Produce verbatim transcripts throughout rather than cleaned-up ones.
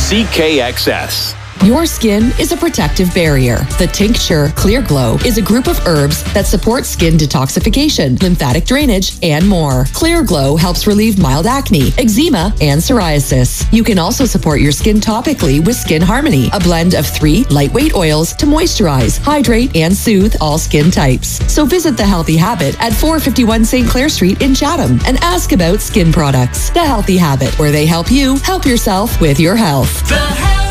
C K X S. Your skin is a protective barrier. The Tincture Clear Glow is a group of herbs that support skin detoxification, lymphatic drainage, and more. Clear Glow helps relieve mild acne, eczema, and psoriasis. You can also support your skin topically with Skin Harmony, a blend of three lightweight oils to moisturize, hydrate, and soothe all skin types. So visit The Healthy Habit at four fifty-one Saint Clair Street in Chatham and ask about skin products. The Healthy Habit, where they help you help yourself with your health. The Healthy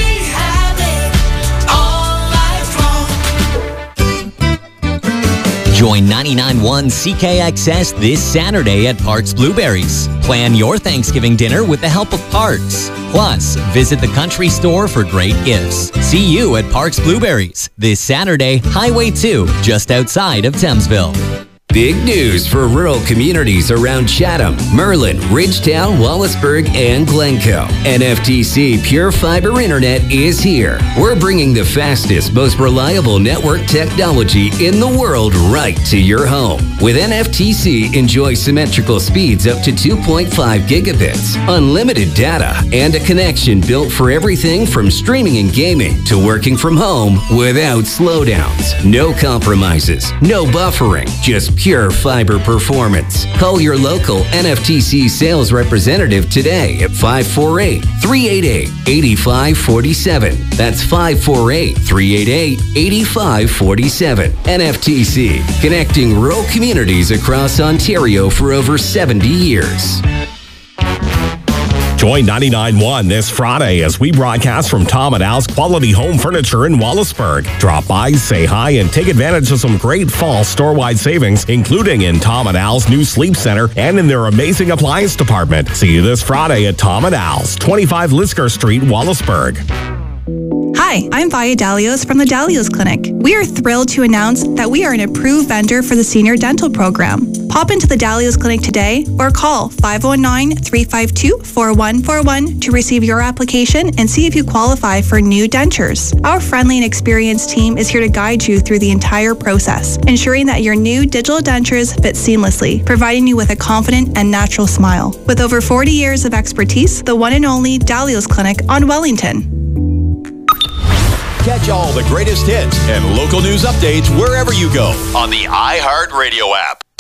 Join ninety-nine point one C K X S this Saturday at Parks Blueberries. Plan your Thanksgiving dinner with the help of Parks. Plus, visit the country store for great gifts. See you at Parks Blueberries this Saturday, Highway two, just outside of Thamesville. Big news for rural communities around Chatham, Merlin, Ridgetown, Wallaceburg, and Glencoe. N F T C Pure Fiber Internet is here. We're bringing the fastest, most reliable network technology in the world right to your home. With N F T C, enjoy symmetrical speeds up to two point five gigabits, unlimited data, and a connection built for everything from streaming and gaming to working from home without slowdowns. No compromises, no buffering, just pure fiber performance. Call your local N F T C sales representative today at five four eight, three eight eight, eight five four seven. That's five four eight, three eight eight, eight five four seven. N F T C, connecting rural communities across Ontario for over seventy years. Join ninety-nine point one this Friday as we broadcast from Tom and Al's Quality Home Furniture in Wallaceburg. Drop by, say hi, and take advantage of some great fall store-wide savings, including in Tom and Al's new sleep center and in their amazing appliance department. See you this Friday at Tom and Al's, twenty-five Lisker Street, Wallaceburg. Hi, I'm Via Dalios from the Dalios Clinic. We are thrilled to announce that we are an approved vendor for the Senior Dental Program. Pop into the Dalios Clinic today or call five oh nine, three five two, four one four one to receive your application and see if you qualify for new dentures. Our friendly and experienced team is here to guide you through the entire process, ensuring that your new digital dentures fit seamlessly, providing you with a confident and natural smile. With over forty years of expertise, the one and only Dalios Clinic on Wellington. Catch all the greatest hits and local news updates wherever you go on the iHeartRadio app.